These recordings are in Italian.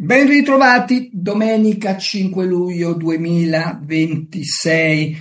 Ben ritrovati, domenica 5 luglio 2026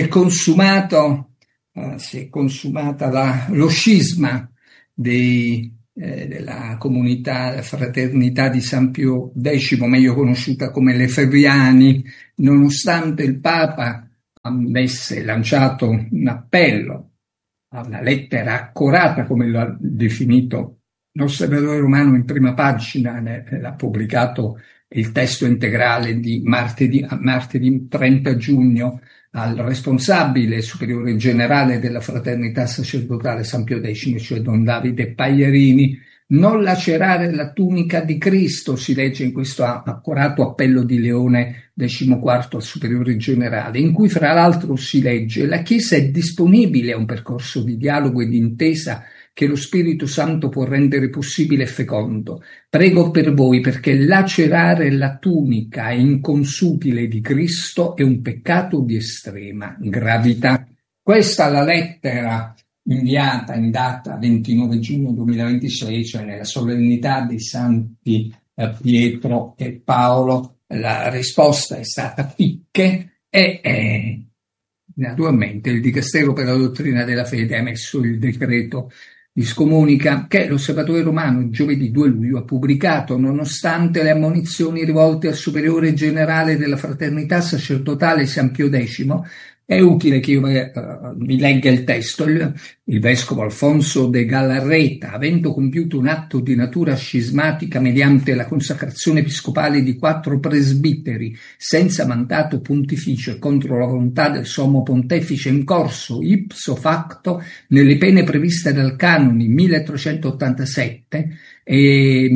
si è consumata lo scisma della comunità, la fraternità di San Pio X, meglio conosciuta come le Fabiani, nonostante il Papa avesse lanciato un appello a una lettera accorata, come lo ha definito l'Osservatore Romano in prima pagina, l'ha pubblicato il testo integrale di martedì 30 giugno al responsabile superiore generale della Fraternità Sacerdotale San Pio X, cioè Don Davide Pagliarini. Non lacerare la tunica di Cristo, si legge in questo accorato appello di Leone XIV al superiore generale, in cui fra l'altro si legge: la Chiesa è disponibile a un percorso di dialogo e di intesa che lo Spirito Santo può rendere possibile e fecondo. Prego per voi, perché lacerare la tunica inconsupile di Cristo è un peccato di estrema gravità. Questa è la lettera inviata in data 29 giugno 2026, cioè nella solennità dei santi Pietro e Paolo. La risposta è stata picche e naturalmente il Dicastero per la Dottrina della Fede ha emesso il decreto di scomunica che l'Osservatore Romano giovedì 2 luglio ha pubblicato, nonostante le ammonizioni rivolte al superiore generale della Fraternità Sacerdotale San Pio X. È utile che io vi legga il testo. Il vescovo Alfonso de Galarreta, avendo compiuto un atto di natura scismatica mediante la consacrazione episcopale di 4 presbiteri senza mandato pontificio e contro la volontà del sommo pontefice, in corso ipso facto nelle pene previste dal canoni 1387 e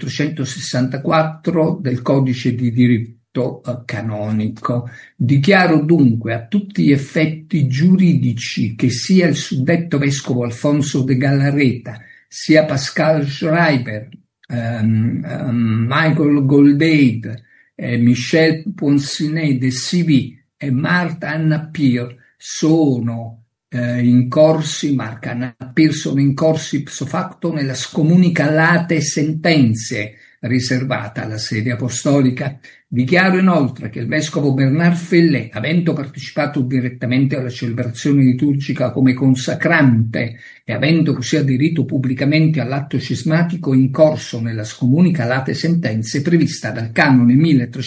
1364 del codice di diritto canonico. Dichiaro dunque a tutti gli effetti giuridici che sia il suddetto vescovo Alfonso de Galarreta, sia Pascal Schreiber, Michael Goldade, Michel Ponsinet de Sivi e Martha Anna Peer sono in corsi ipso facto nella scomunica late sentenze riservata alla sede apostolica. Dichiaro inoltre che il vescovo Bernard Fellé, avendo partecipato direttamente alla celebrazione liturgica come consacrante e avendo così aderito pubblicamente all'atto cismatico in corso nella scomunica late sentenze prevista dal canone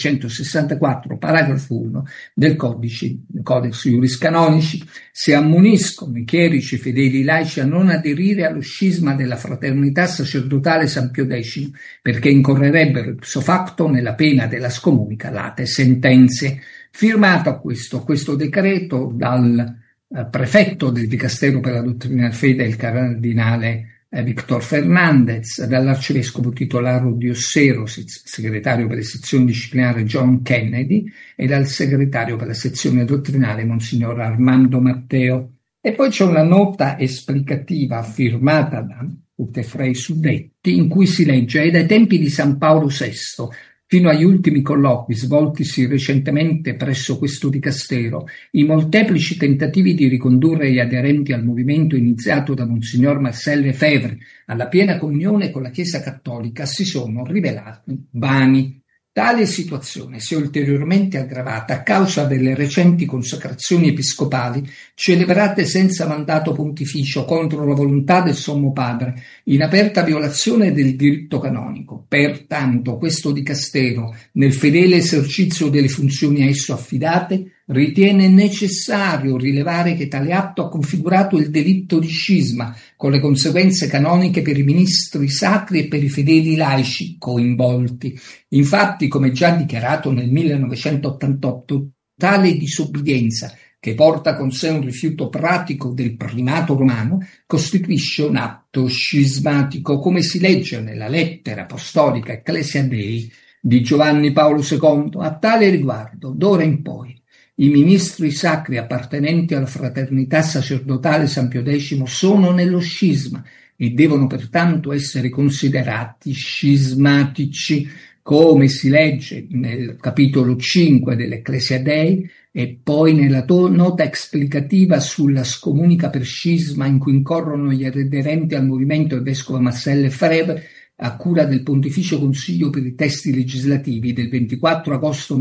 1364 paragrafo 1 del Codex Iuris Canonici, si ammoniscono i chierici e fedeli laici a non aderire allo scisma della Fraternità Sacerdotale San Pio X, perché incorrerebbero ipso facto nella pena della scomunica late sentenze. Firmato questo decreto dal prefetto del Dicastero per la Dottrina della Fede, il cardinale Victor Fernandez, dall'arcivescovo titolare di Ossero, segretario per le sezioni disciplinari John Kennedy, e dal segretario per la sezione dottrinale Monsignor Armando Matteo. E poi c'è una nota esplicativa firmata da tutti e tre i suddetti, in cui si legge: è dai tempi di San Paolo VI fino agli ultimi colloqui svoltisi recentemente presso questo dicastero, i molteplici tentativi di ricondurre gli aderenti al movimento iniziato da Monsignor Marcel Lefebvre alla piena comunione con la Chiesa Cattolica si sono rivelati vani. Tale situazione si è ulteriormente aggravata a causa delle recenti consacrazioni episcopali celebrate senza mandato pontificio contro la volontà del Sommo Padre, in aperta violazione del diritto canonico. Pertanto, questo dicastero, nel fedele esercizio delle funzioni a esso affidate, ritiene necessario rilevare che tale atto ha configurato il delitto di scisma, con le conseguenze canoniche per i ministri sacri e per i fedeli laici coinvolti. Infatti, come già dichiarato nel 1988, tale disobbedienza, che porta con sé un rifiuto pratico del primato romano, costituisce un atto scismatico, come si legge nella lettera apostolica Ecclesia Dei di Giovanni Paolo II. A tale riguardo, d'ora in poi, i ministri sacri appartenenti alla Fraternità Sacerdotale San Pio X sono nello scisma e devono pertanto essere considerati scismatici, come si legge nel capitolo 5 dell'Ecclesia Dei e poi nella nota esplicativa sulla scomunica per scisma in cui incorrono gli aderenti al movimento del vescovo Marcel Lefebvre, a cura del Pontificio Consiglio per i Testi Legislativi del 24 agosto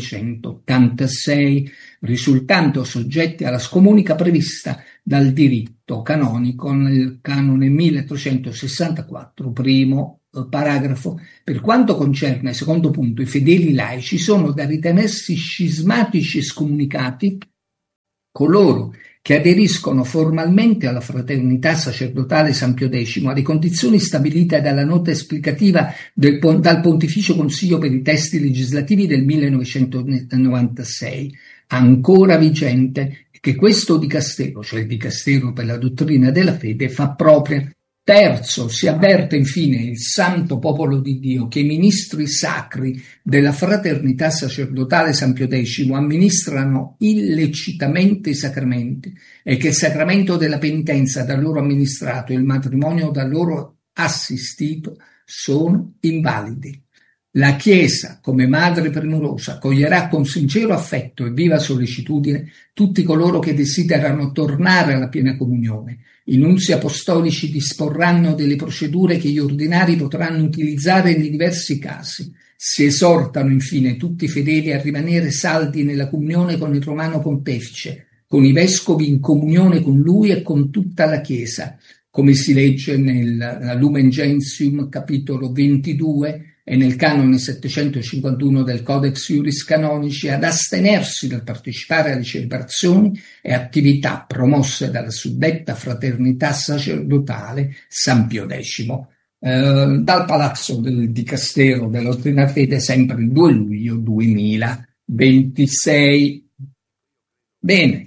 1986, risultando soggetti alla scomunica prevista dal diritto canonico nel canone 1364, primo paragrafo. Per quanto concerne, secondo punto, i fedeli laici, sono da ritenersi scismatici e scomunicati coloro che aderiscono formalmente alla fraternità sacerdotale San Pio X alle condizioni stabilite dalla nota esplicativa dal Pontificio Consiglio per i Testi Legislativi del 1996, ancora vigente, che questo dicastero, cioè il dicastero per la dottrina della fede, fa propria. Terzo, si avverte infine il santo popolo di Dio che i ministri sacri della fraternità sacerdotale San Pio X amministrano illecitamente i sacramenti e che il sacramento della penitenza da loro amministrato e il matrimonio da loro assistito sono invalidi. La Chiesa, come madre premurosa, accoglierà con sincero affetto e viva sollecitudine tutti coloro che desiderano tornare alla piena comunione. I nunzi apostolici disporranno delle procedure che gli ordinari potranno utilizzare nei diversi casi. Si esortano infine tutti i fedeli a rimanere saldi nella comunione con il Romano Pontefice, con i vescovi in comunione con lui e con tutta la Chiesa, come si legge nel Lumen Gentium capitolo 22 e nel canone 751 del Codex Iuris Canonici, ad astenersi dal partecipare alle celebrazioni e attività promosse dalla suddetta fraternità sacerdotale San Pio X. Dal Palazzo del Dicastero della Dottrina Fede, sempre il 2 luglio 2026. Bene.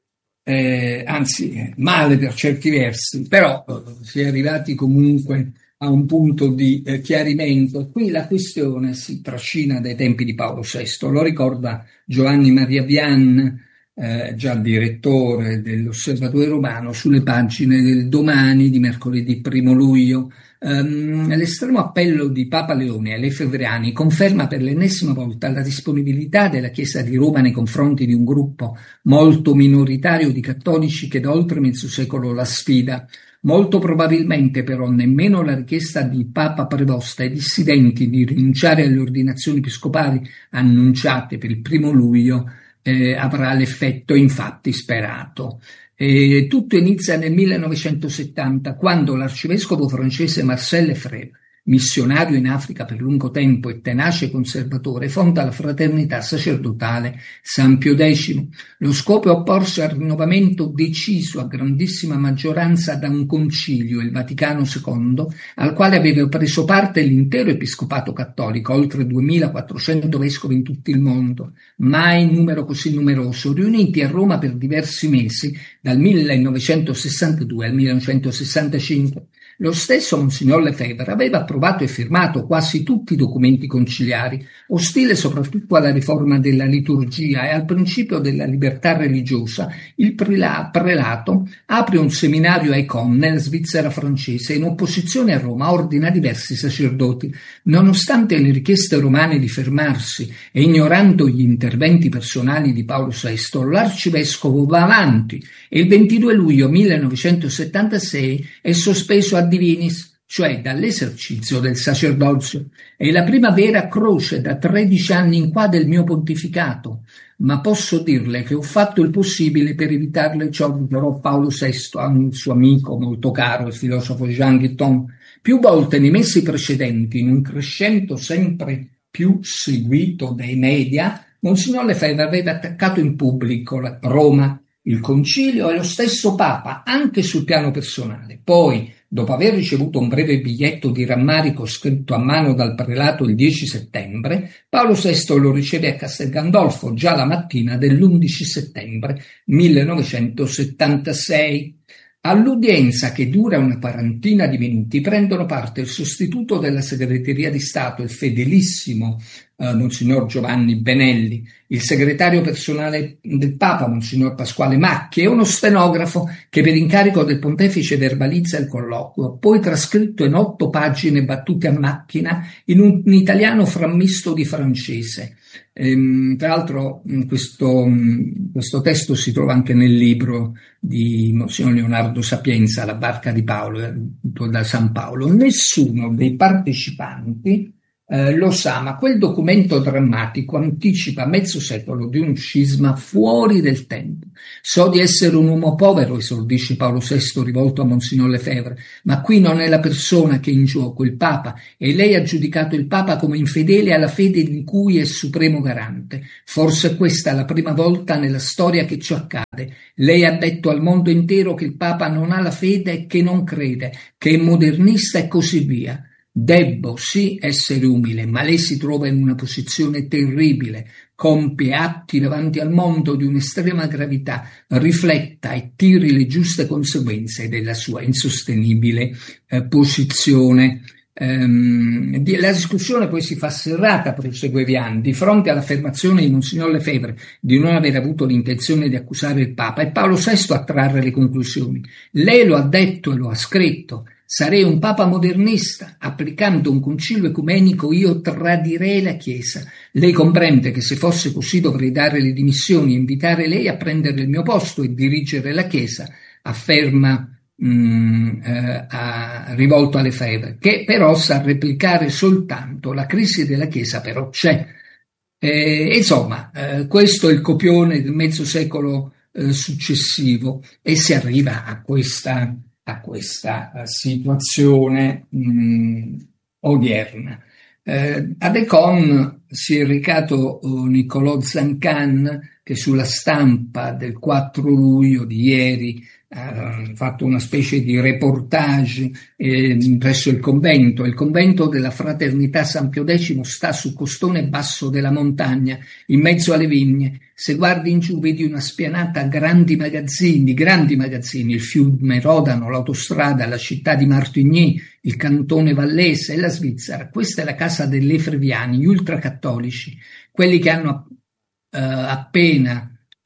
Anzi, male per certi versi, però si è arrivati comunque a un punto di chiarimento. Qui la questione si trascina dai tempi di Paolo VI, lo ricorda Giovanni Maria Vian, già direttore dell'Osservatore Romano, sulle pagine del Domani di mercoledì 1 luglio. L'estremo appello di Papa Leone alle Lefebvriani conferma per l'ennesima volta la disponibilità della Chiesa di Roma nei confronti di un gruppo molto minoritario di cattolici che da oltre mezzo secolo la sfida. Molto probabilmente però nemmeno la richiesta di Papa Prevosta ai dissidenti di rinunciare alle ordinazioni episcopali annunciate per il 1 luglio avrà l'effetto infatti sperato. Tutto inizia nel 1970, quando l'arcivescovo francese Marcel Lefebvre, missionario in Africa per lungo tempo e tenace conservatore, fonda la fraternità sacerdotale San Pio X. Lo scopo è opporsi al rinnovamento deciso a grandissima maggioranza da un concilio, il Vaticano II, al quale aveva preso parte l'intero episcopato cattolico, oltre 2400 vescovi in tutto il mondo, mai in numero così numeroso, riuniti a Roma per diversi mesi, dal 1962 al 1965. Lo stesso Monsignor Lefebvre aveva approvato e firmato quasi tutti i documenti conciliari, ostile soprattutto alla riforma della liturgia e al principio della libertà religiosa. Il prelato apre un seminario a Écon, nella Svizzera francese, in opposizione a Roma ordina diversi sacerdoti. Nonostante le richieste romane di fermarsi e ignorando gli interventi personali di Paolo VI, l'arcivescovo va avanti e il 22 luglio 1976 è sospeso a divinis, cioè dall'esercizio del sacerdozio. È la prima vera croce da 13 anni in qua del mio pontificato, ma posso dirle che ho fatto il possibile per evitarle ciò, dichiarò Paolo VI a un suo amico molto caro, il filosofo Jean Guitton. Più volte nei mesi precedenti, in un crescendo sempre più seguito dai media, Monsignor Lefebvre aveva attaccato in pubblico Roma, il concilio e lo stesso Papa, anche sul piano personale. Poi, dopo aver ricevuto un breve biglietto di rammarico scritto a mano dal prelato il 10 settembre, Paolo VI lo riceve a Castel Gandolfo già la mattina dell'11 settembre 1976. All'udienza, che dura una quarantina di minuti, prendono parte il sostituto della segreteria di Stato, il fedelissimo Monsignor Giovanni Benelli, il segretario personale del Papa, Monsignor Pasquale Macchi, e uno stenografo che per incarico del pontefice verbalizza il colloquio, poi trascritto in 8 pagine battute a macchina in un italiano frammisto di francese. Tra l'altro questo testo si trova anche nel libro di Monsignor Leonardo Sapienza, La barca di Paolo, da San Paolo. Nessuno dei partecipanti lo sa, ma quel documento drammatico anticipa mezzo secolo di un scisma fuori del tempo. So di essere un uomo povero, esordisce Paolo VI rivolto a Monsignor Lefebvre, ma qui non è la persona che è in gioco, il Papa, e lei ha giudicato il Papa come infedele alla fede di cui è supremo garante. Forse questa è la prima volta nella storia che ciò accade. Lei ha detto al mondo intero che il Papa non ha la fede e che non crede, che è modernista e così via. Debbo sì essere umile, ma lei si trova in una posizione terribile, compie atti davanti al mondo di un'estrema gravità, rifletta e tiri le giuste conseguenze della sua insostenibile posizione. La discussione poi si fa serrata, prosegue Vian, di fronte all'affermazione di Monsignor Lefebvre di non aver avuto l'intenzione di accusare il Papa, e Paolo VI a trarre le conclusioni. Lei lo ha detto e lo ha scritto. Sarei un papa modernista, applicando un concilio ecumenico io tradirei la Chiesa. Lei comprende che se fosse così dovrei dare le dimissioni e invitare lei a prendere il mio posto e dirigere la Chiesa, afferma rivolto a Lefebvre, che però sa replicare soltanto la crisi della Chiesa però c'è. Insomma, questo è il copione del mezzo secolo successivo, e si arriva a questa situazione odierna. Ad Econ si è recato Niccolò Zancan, che sulla stampa del 4 luglio di ieri ha fatto una specie di reportage presso il convento della Fraternità San Pio X sta sul costone basso della montagna, in mezzo alle vigne. Se guardi in giù vedi una spianata, grandi magazzini, il fiume Rodano, l'autostrada, la città di Martigny, il cantone vallese e la Svizzera. Questa è la casa dei Lefebvriani, gli ultracattolici, quelli che hanno appena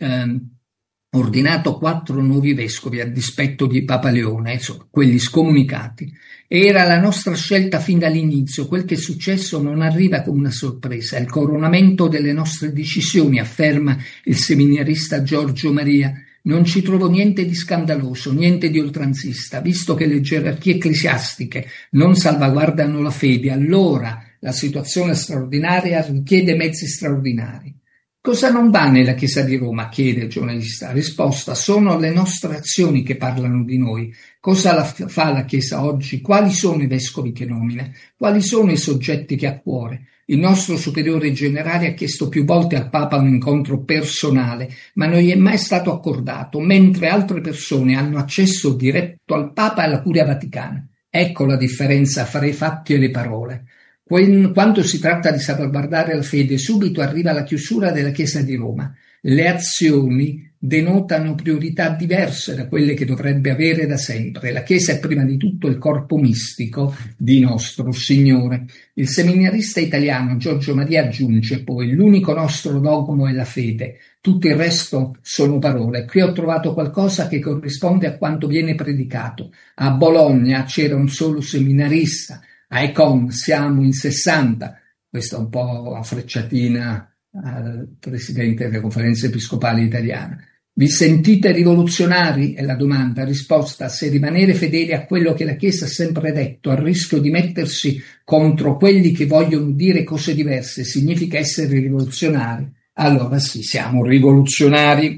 ordinato 4 nuovi vescovi a dispetto di Papa Leone, insomma, quelli scomunicati. Era la nostra scelta fin dall'inizio, quel che è successo non arriva come una sorpresa, è il coronamento delle nostre decisioni, afferma il seminarista Giorgio Maria. Non ci trovo niente di scandaloso, niente di oltranzista, visto che le gerarchie ecclesiastiche non salvaguardano la fede, allora la situazione straordinaria richiede mezzi straordinari. Cosa non va nella Chiesa di Roma? Chiede il giornalista. Risposta: sono le nostre azioni che parlano di noi. Cosa fa la Chiesa oggi? Quali sono i vescovi che nomina? Quali sono i soggetti che ha a cuore? Il nostro superiore generale ha chiesto più volte al Papa un incontro personale, ma non gli è mai stato accordato, mentre altre persone hanno accesso diretto al Papa e alla Curia Vaticana. Ecco la differenza fra i fatti e le parole. Quando si tratta di salvaguardare la fede, subito arriva la chiusura della Chiesa di Roma. Le azioni denotano priorità diverse da quelle che dovrebbe avere da sempre. La Chiesa è prima di tutto il corpo mistico di nostro Signore. Il seminarista italiano Giorgio Maria aggiunge poi: l'unico nostro dogma è la fede, tutto il resto sono parole. Qui ho trovato qualcosa che corrisponde a quanto viene predicato. A Bologna c'era un solo seminarista, a Econ siamo in 60, questa è un po' una frecciatina al presidente della Conferenza Episcopale Italiana. Vi sentite rivoluzionari? È la domanda. Risposta: se rimanere fedeli a quello che la Chiesa ha sempre detto, a rischio di mettersi contro quelli che vogliono dire cose diverse, significa essere rivoluzionari, allora sì, siamo rivoluzionari.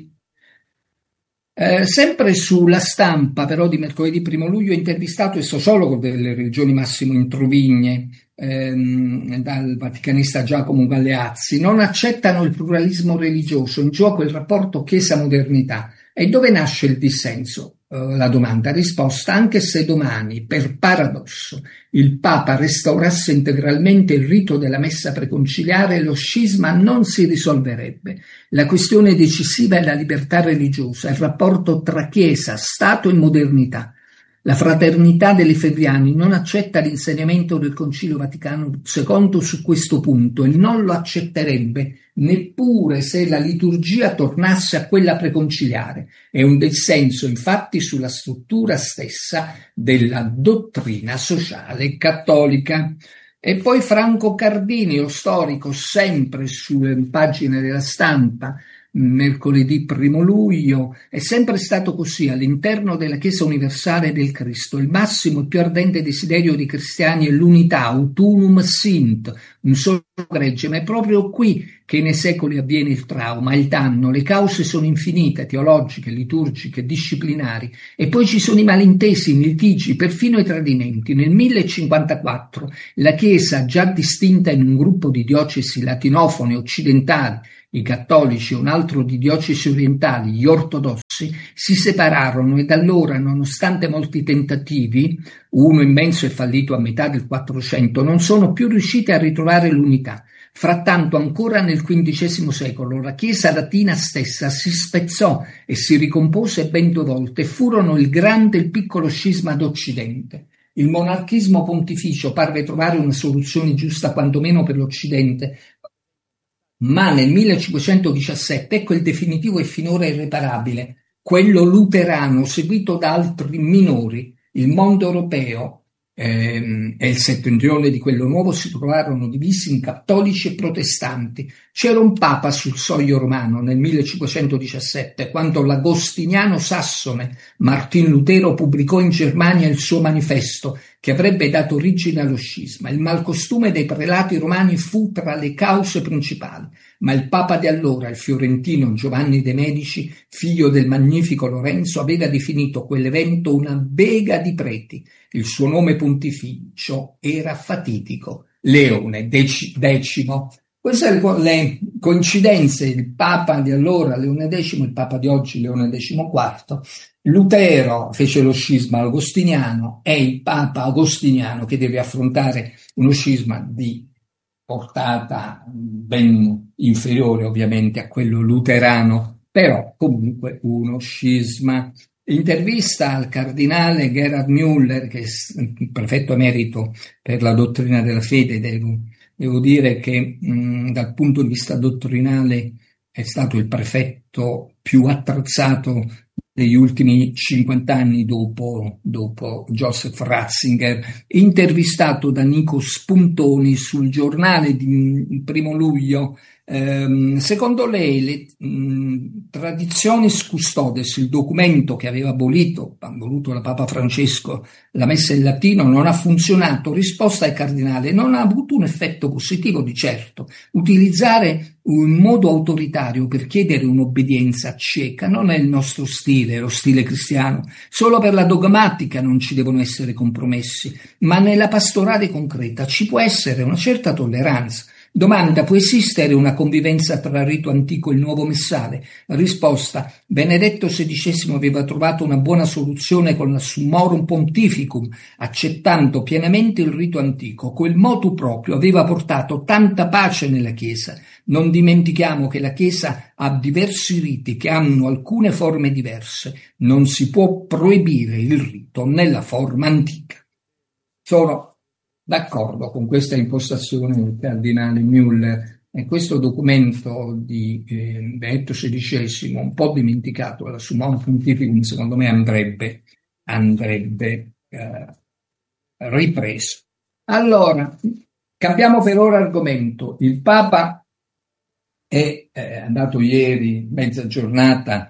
Sempre sulla stampa però di mercoledì 1 luglio ho intervistato il sociologo delle regioni Massimo Introvigne, dal vaticanista Giacomo Galeazzi. Non accettano il pluralismo religioso, in gioco il rapporto Chiesa-modernità. E dove nasce il dissenso? La domanda. Risposta: anche se domani, per paradosso, il Papa restaurasse integralmente il rito della messa preconciliare, lo scisma non si risolverebbe. La questione decisiva è la libertà religiosa, il rapporto tra Chiesa, Stato e modernità. La Fraternità degli Efesiani non accetta l'insegnamento del Concilio Vaticano II su questo punto e non lo accetterebbe neppure se la liturgia tornasse a quella preconciliare. È un dissenso infatti sulla struttura stessa della dottrina sociale cattolica. E poi Franco Cardini, lo storico, sempre sulle pagine della Stampa, mercoledì 1 luglio, è sempre stato così all'interno della Chiesa universale del Cristo. Il massimo e più ardente desiderio dei cristiani è l'unità, ut unum sint, un solo gregge, ma è proprio qui che nei secoli avviene il trauma, il danno. Le cause sono infinite, teologiche, liturgiche, disciplinari, e poi ci sono i malintesi, i litigi, perfino i tradimenti. Nel 1054 la Chiesa, già distinta in un gruppo di diocesi latinofone occidentali, i cattolici e un altro di diocesi orientali, gli ortodossi, si separarono, e da allora, nonostante molti tentativi, uno immenso e fallito a metà del 400, non sono più riusciti a ritrovare l'unità. Frattanto, ancora nel XV secolo, la Chiesa latina stessa si spezzò e si ricompose ben 2 volte. Furono il grande e il piccolo scisma d'Occidente. Il monarchismo pontificio parve trovare una soluzione giusta quantomeno per l'Occidente, ma nel 1517, ecco il definitivo e finora irreparabile, quello luterano seguito da altri minori. Il mondo europeo e il settentrione di quello nuovo si trovarono divisi in cattolici e protestanti. C'era un papa sul soglio romano nel 1517, quando l'agostiniano sassone Martin Lutero pubblicò in Germania il suo manifesto, che avrebbe dato origine allo scisma. Il malcostume dei prelati romani fu tra le cause principali, ma il papa di allora, il fiorentino Giovanni de' Medici, figlio del magnifico Lorenzo, aveva definito quell'evento una bega di preti. Il suo nome pontificio era fatidico, Leone X. Queste sono le coincidenze: il Papa di allora, Leone X, il Papa di oggi, Leone XIV. Lutero fece lo scisma agostiniano, è il Papa agostiniano che deve affrontare uno scisma di portata ben inferiore ovviamente a quello luterano, però comunque uno scisma. Intervista al cardinale Gerhard Müller, che è il prefetto emerito per la dottrina della fede. Devo dire che dal punto di vista dottrinale è stato il prefetto più attrezzato degli ultimi 50 anni dopo Joseph Ratzinger, intervistato da Nico Spuntoni sul Giornale di 1 luglio. Secondo lei le Traditionis Custodes, il documento che aveva voluto da Papa Francesco, la messa in latino, non ha funzionato? Risposta al cardinale: non ha avuto un effetto positivo di certo. Utilizzare un modo autoritario per chiedere un'obbedienza cieca non è il nostro stile, lo stile cristiano. Solo per la dogmatica non ci devono essere compromessi, ma nella pastorale concreta ci può essere una certa tolleranza. Domanda: può esistere una convivenza tra rito antico e il nuovo messale? Risposta: Benedetto XVI aveva trovato una buona soluzione con la Summorum Pontificum, accettando pienamente il rito antico. Quel motu proprio aveva portato tanta pace nella Chiesa. Non dimentichiamo che la Chiesa ha diversi riti che hanno alcune forme diverse. Non si può proibire il rito nella forma antica. Sono d'accordo con questa impostazione del cardinale Müller, e questo documento di Benedetto XVI, un po' dimenticato, la Summorum Pontificum, secondo me andrebbe ripreso. Allora, cambiamo per ora argomento. Il Papa è andato ieri mezza giornata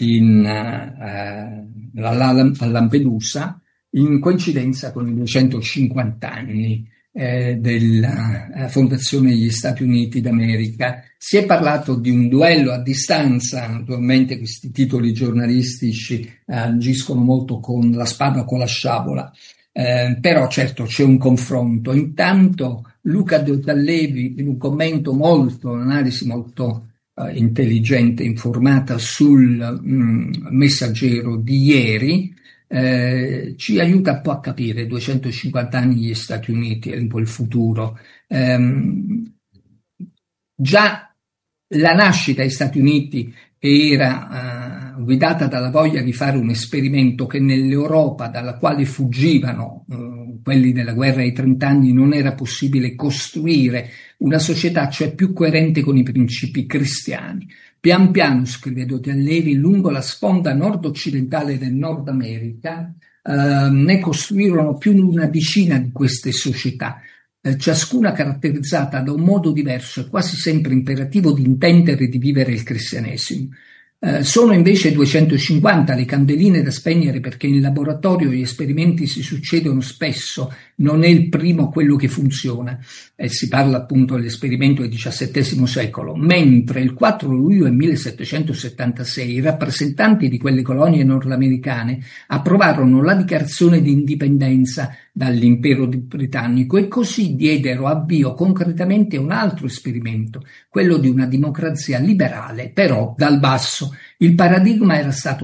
a Lampedusa, in coincidenza con i 250 anni della fondazione degli Stati Uniti d'America. Si è parlato di un duello a distanza. Naturalmente questi titoli giornalistici agiscono molto con la spada o con la sciabola, però certo c'è un confronto. Intanto Luca Deotallevi, in un commento un'analisi molto intelligente, informata sul Messaggero di ieri, ci aiuta un po' a capire 250 anni degli Stati Uniti e un po' il futuro. Già la nascita degli Stati Uniti era guidata dalla voglia di fare un esperimento che nell'Europa dalla quale fuggivano quelli della guerra ai 30 anni non era possibile costruire una società cioè più coerente con i principi cristiani. Pian piano, scrive Dotellevi, lungo la sponda nord-occidentale del Nord America ne costruirono più di una decina di queste società, ciascuna caratterizzata da un modo diverso e quasi sempre imperativo di intendere e di vivere il cristianesimo. Sono invece 250 le candeline da spegnere perché in laboratorio gli esperimenti si succedono spesso, non è il primo quello che funziona, si parla appunto dell'esperimento del XVII secolo, mentre il 4 luglio del 1776 i rappresentanti di quelle colonie nordamericane approvarono la dichiarazione di indipendenza dall'impero britannico e così diedero avvio concretamente a un altro esperimento, quello di una democrazia liberale, però dal basso. Il paradigma era stato